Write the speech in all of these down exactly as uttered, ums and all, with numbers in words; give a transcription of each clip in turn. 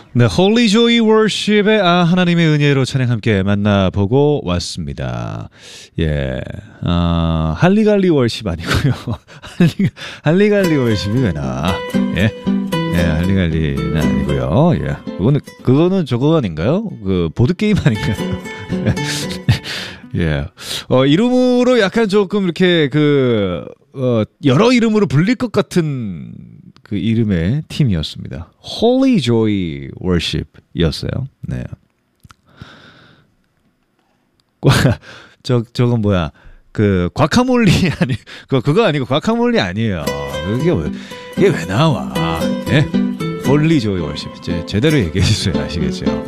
네, Holy Joy Worship의 아 하나님의 은혜로 찬양 함께 만나보고 왔습니다. 예, 아 할리갈리 월십 아니고요. 할리 할리갈리 월십이 왜 나? 예, 예, 할리갈리는 아니고요. 예, 그거는 그거는 저거 아닌가요? 그 보드 게임 아닌가요? 예, 어 이름으로 약간 조금 이렇게 그 어, 여러 이름으로 불릴 것 같은. 그 이름의 팀이었습니다. Holy Joy Worship이었어요. 네. 저 저건 뭐야? 그 과카몰리 아니 그 그거 아니고 과카몰리 아니에요. 그게 왜 이게 왜 나와? 예? Holy Joy Worship. 제, 제대로 얘기해 주세요. 아시겠죠?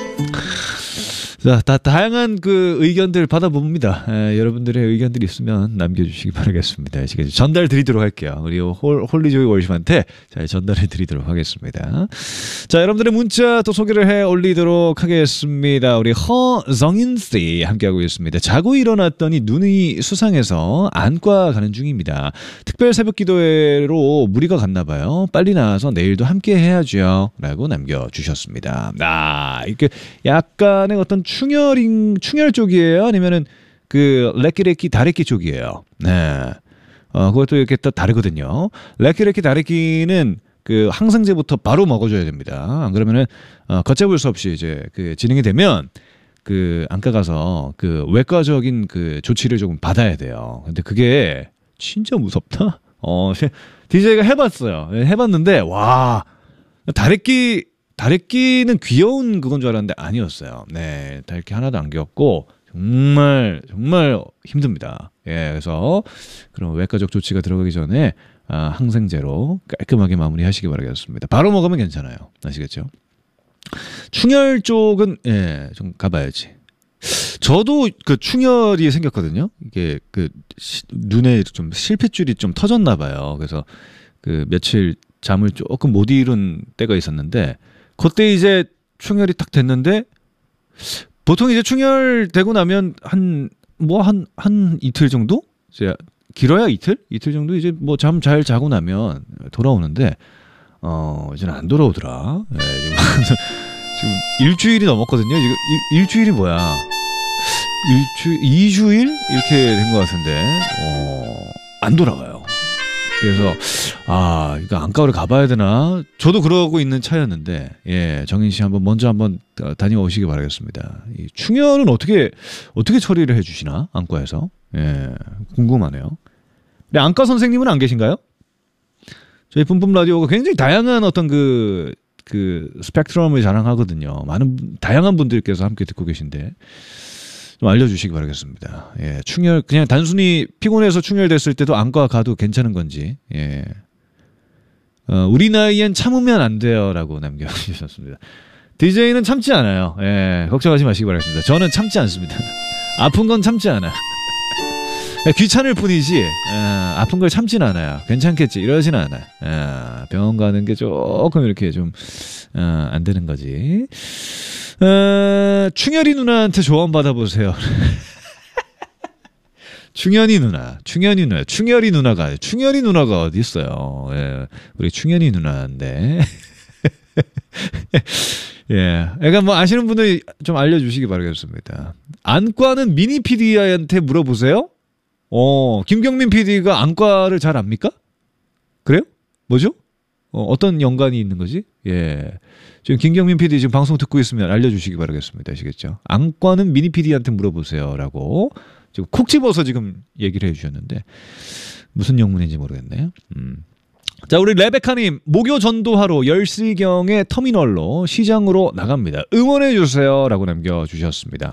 자, 다, 다양한 그 의견들 받아봅니다. 에, 여러분들의 의견들이 있으면 남겨주시기 바라겠습니다. 아시겠죠? 전달 드리도록 할게요. 우리 홀, 홀리조이 월십한테 잘 전달해 드리도록 하겠습니다. 자, 여러분들의 문자 또 소개를 해 올리도록 하겠습니다. 우리 허정인씨 함께하고 있습니다. 자고 일어났더니 눈이 수상해서 안과 가는 중입니다. 특별 새벽 기도회로 무리가 갔나 봐요. 빨리 나와서 내일도 함께 해야죠. 라고 남겨주셨습니다. 아, 이렇게 약간의 어떤 충혈인 충혈 쪽이에요? 아니면은 그 레끼레끼 다래끼 쪽이에요? 네. 어, 그것도 이렇게 또 다르거든요. 레끼레끼 다래끼는 그 항생제부터 바로 먹어줘야 됩니다. 안 그러면은 어, 걷잡을 수 없이 이제 그 진행이 되면 그 안과 가서 그 외과적인 그 조치를 조금 받아야 돼요. 근데 그게 진짜 무섭다. 어, 디제이가 해봤어요. 해봤는데 와 다래끼 다래끼는 귀여운 그건 줄 알았는데 아니었어요. 네, 다래끼 하나도 안 귀엽고 정말 정말 힘듭니다. 예, 그래서 그런 외과적 조치가 들어가기 전에 아, 항생제로 깔끔하게 마무리하시기 바라겠습니다. 바로 먹으면 괜찮아요. 아시겠죠? 충혈 쪽은 예, 좀 가봐야지. 저도 그 충혈이 생겼거든요. 이게 그 시, 눈에 좀 실핏줄이 좀 터졌나 봐요. 그래서 그 며칠 잠을 조금 못 이룬 때가 있었는데. 그때 이제 충혈이 딱 됐는데 보통 이제 충혈 되고 나면 한 뭐 한 한 이틀 정도 이제 길어야 이틀 이틀 정도 이제 뭐 잠 잘 자고 나면 돌아오는데 어 이제는 안 돌아오더라. 네, 지금, 지금 일주일이 넘었거든요. 지금 일, 일주일이 뭐야? 일주 이주일 이렇게 된 것 같은데 어, 안 돌아와요. 그래서 아 이거 안과를 가봐야 되나? 저도 그러고 있는 차였는데 예 정인 씨 한번 먼저 한번 다녀오시기 바라겠습니다. 이 충혈은 어떻게 어떻게 처리를 해주시나 안과에서 예 궁금하네요. 근데 안과 선생님은 안 계신가요? 저희 뿜뿜 라디오가 굉장히 다양한 어떤 그 그 스펙트럼을 자랑하거든요. 많은 다양한 분들께서 함께 듣고 계신데. 좀 알려주시기 바라겠습니다. 예, 충혈 그냥 단순히 피곤해서 충혈됐을 때도 안과 가도 괜찮은 건지. 예, 어, 우리 나이엔 참으면 안 돼요라고 남겨주셨습니다. 디제이는 참지 않아요. 예, 걱정하지 마시기 바라겠습니다. 저는 참지 않습니다. 아픈 건 참지 않아. 귀찮을 뿐이지 예, 아픈 걸 참진 않아요. 괜찮겠지 이러진 않아요. 예, 병원 가는 게 조금 이렇게 좀 안 어, 되는 거지. 어, 충혈이 누나한테 조언 받아보세요. 충현이 누나, 충현이 누나, 충혈이 누나가, 충혈이 누나가 어디 있어요? 예, 우리 충현이 누나인데. 예, 그러니까 뭐 아시는 분들 좀 알려주시기 바라겠습니다. 안과는 미니 피디한테 물어보세요. 어, 김경민 피디가 안과를 잘 압니까? 그래요? 뭐죠? 어, 어떤 연관이 있는 거지? 예. 지금 김경민 피디 지금 방송 듣고 있으면 알려주시기 바라겠습니다. 아시겠죠? 안과는 미니 피디한테 물어보세요. 라고 지금 콕 집어서 지금 얘기를 해주셨는데 무슨 영문인지 모르겠네요. 음. 자, 우리 레베카님 목요 전도하러 열 시경의 터미널로 시장으로 나갑니다. 응원해주세요. 라고 남겨주셨습니다.